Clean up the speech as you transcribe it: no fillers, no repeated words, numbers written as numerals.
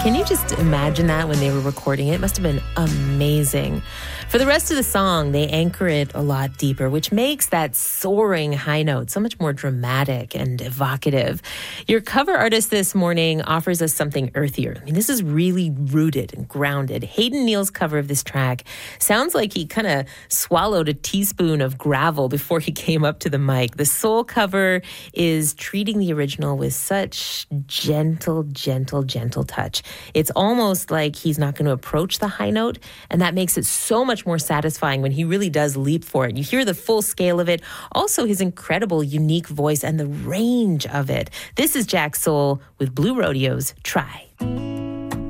Can you just imagine that when they were recording it? It must have been amazing. For the rest of the song, they anchor it a lot deeper, which makes that soaring high note so much more dramatic and evocative. Your cover artist this morning offers us something earthier. I mean, this is really rooted and grounded. Hayden Neal's cover of this track sounds like he kind of swallowed a teaspoon of gravel before he came up to the mic. The soul cover is treating the original with such gentle touch. It's almost like he's not going to approach the high note, and that makes it so much more satisfying when he really does leap for it. You hear the full scale of it, also his incredible, unique voice and the range of it. This is Jack Soul with Blue Rodeo's Try.